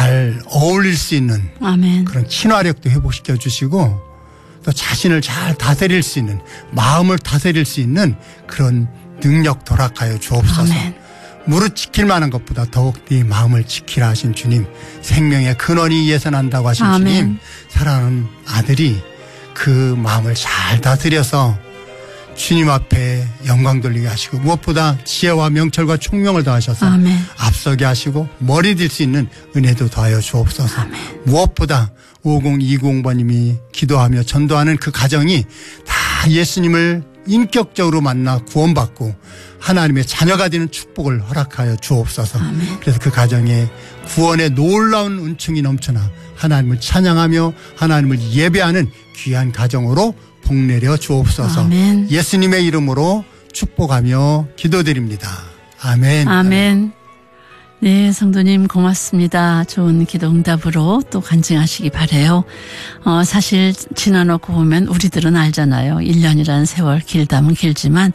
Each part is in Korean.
잘 어울릴 수 있는 아멘. 그런 친화력도 회복시켜 주시고 또 자신을 잘 다스릴 수 있는 마음을 다스릴 수 있는 그런 능력 돌아가여 주옵소서. 아멘. 무릇 지킬 만한 것보다 더욱 네 마음을 지키라 하신 주님, 생명의 근원이 예선한다고 하신 아멘. 주님, 사랑하는 아들이 그 마음을 잘 다스려서 주님 앞에 영광 돌리게 하시고 무엇보다 지혜와 명철과 총명을 더하셔서 아멘. 앞서게 하시고 머리 들 수 있는 은혜도 더하여 주옵소서. 아멘. 무엇보다 5020번님이 기도하며 전도하는 그 가정이 다 예수님을 인격적으로 만나 구원받고 하나님의 자녀가 되는 축복을 허락하여 주옵소서. 아멘. 그래서 그 가정에 구원의 놀라운 은총이 넘쳐나 하나님을 찬양하며 하나님을 예배하는 귀한 가정으로 복내려 주옵소서. 아멘. 예수님의 이름으로 축복하며 기도드립니다. 아멘. 아멘. 네, 성도님 고맙습니다. 좋은 기도 응답으로 또 간증하시기 바라요. 사실 지나놓고 보면 우리들은 알잖아요. 1년이라는 세월 길다면 길지만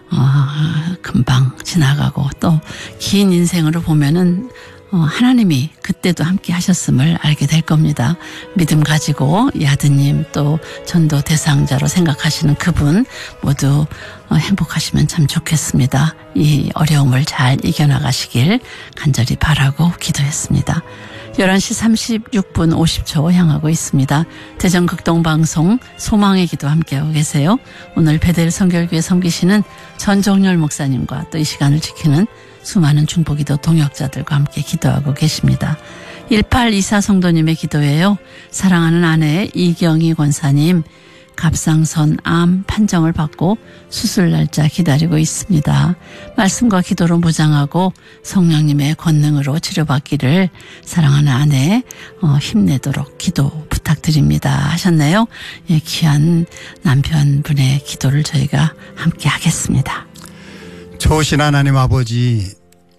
금방 지나가고 또 긴 인생으로 보면은 하나님이 그때도 함께 하셨음을 알게 될 겁니다. 믿음 가지고 이 아드님 또 전도 대상자로 생각하시는 그분 모두 행복하시면 참 좋겠습니다. 이 어려움을 잘 이겨나가시길 간절히 바라고 기도했습니다. 11시 36분 50초 향하고 있습니다. 대전극동방송 소망의 기도 함께하고 계세요. 오늘 베델 성결교회 섬기시는 전종열 목사님과 또 이 시간을 지키는 수많은 중보기도 동역자들과 함께 기도하고 계십니다. 1824 성도님의 기도예요. 사랑하는 아내 이경희 권사님, 갑상선 암 판정을 받고 수술 날짜 기다리고 있습니다. 말씀과 기도로 무장하고 성령님의 권능으로 치료받기를 사랑하는 아내 힘내도록 기도 부탁드립니다 하셨네요. 예, 귀한 남편분의 기도를 저희가 함께 하겠습니다. 좋으신 하나님 아버지,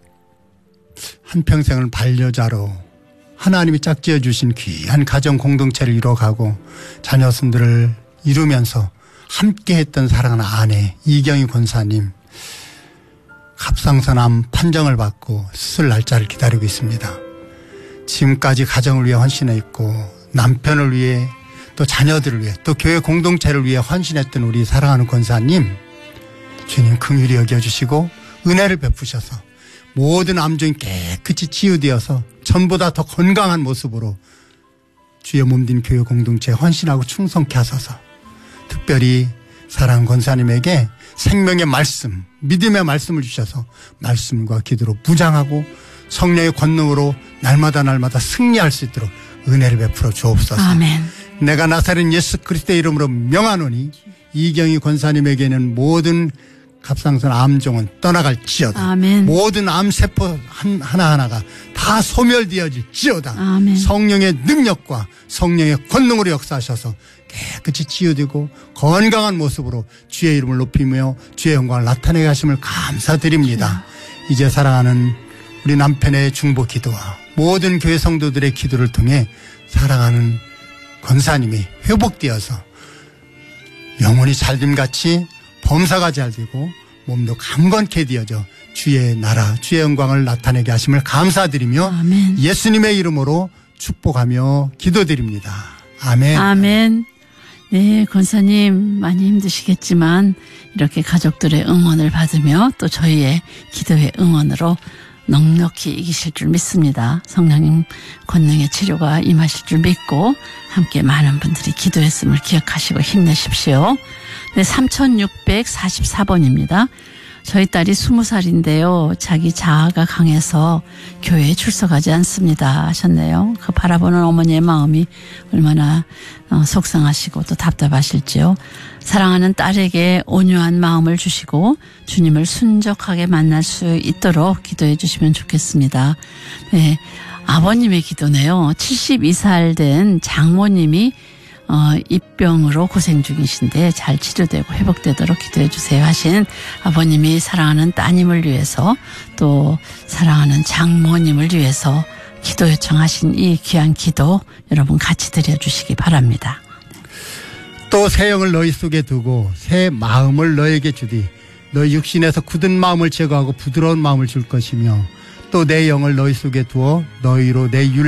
한평생을 반려자로 하나님이 짝지어 주신 귀한 가정 공동체를 이뤄가고 자녀손들을 이루면서 함께했던 사랑하는 아내 이경희 권사님, 갑상선암 판정을 받고 수술 날짜를 기다리고 있습니다. 지금까지 가정을 위해 헌신했고 남편을 위해 또 자녀들을 위해 또 교회 공동체를 위해 헌신했던 우리 사랑하는 권사님, 주님 긍휼히 여겨주시고 은혜를 베푸셔서 모든 암종이 깨끗이 치유되어서 전보다 더 건강한 모습으로 주의 몸된 교회 공동체에 헌신하고 충성케 하소서. 특별히 사랑하는 권사님에게 생명의 말씀, 믿음의 말씀을 주셔서 말씀과 기도로 무장하고 성령의 권능으로 날마다 승리할 수 있도록 은혜를 베풀어 주옵소서. 아멘. 내가 나사렛 예수 그리스도의 이름으로 명하노니 이경희 권사님에게는 모든 갑상선 암종은 떠나갈지어다. 아멘. 모든 암세포 하나하나가 다 소멸되어질지어다. 아멘. 성령의 능력과 성령의 권능으로 역사하셔서 깨끗이 치유되고 건강한 모습으로 주의 이름을 높이며 주의 영광을 나타내게 하심을 감사드립니다. 이제 사랑하는 우리 남편의 중보 기도와 모든 교회 성도들의 기도를 통해 사랑하는 권사님이 회복되어서 영혼이 잘됨같이 범사가 잘 되고 몸도 강건케 되어져 주의 나라 주의 영광을 나타내게 하심을 감사드리며 아멘. 예수님의 이름으로 축복하며 기도드립니다. 아멘. 아멘. 네, 권사님 많이 힘드시겠지만 이렇게 가족들의 응원을 받으며 또 저희의 기도의 응원으로 넉넉히 이기실 줄 믿습니다. 성령님 권능의 치료가 임하실 줄 믿고 함께 많은 분들이 기도했음을 기억하시고 힘내십시오. 네, 3644번입니다. 저희 딸이 20살인데요. 자기 자아가 강해서 교회에 출석하지 않습니다 하셨네요. 그 바라보는 어머니의 마음이 얼마나 속상하시고 또 답답하실지요. 사랑하는 딸에게 온유한 마음을 주시고 주님을 순적하게 만날 수 있도록 기도해 주시면 좋겠습니다. 네, 아버님의 기도네요. 72살 된 장모님이 입병으로 고생 중이신데 잘 치료되고 회복되도록 기도해 주세요 하신 아버님이 사랑하는 따님을 위해서 또 사랑하는 장모님을 위해서 기도 요청하신 이 귀한 기도 여러분 같이 드려주시기 바랍니다. 또 새 영을 너희 속에 두고 새 마음을 너에게 주리. 너희 육신에서 굳은 마음을 제거하고 부드러운 마음을 줄 것이며 또 내 영을 너희 속에 두어 너희로 내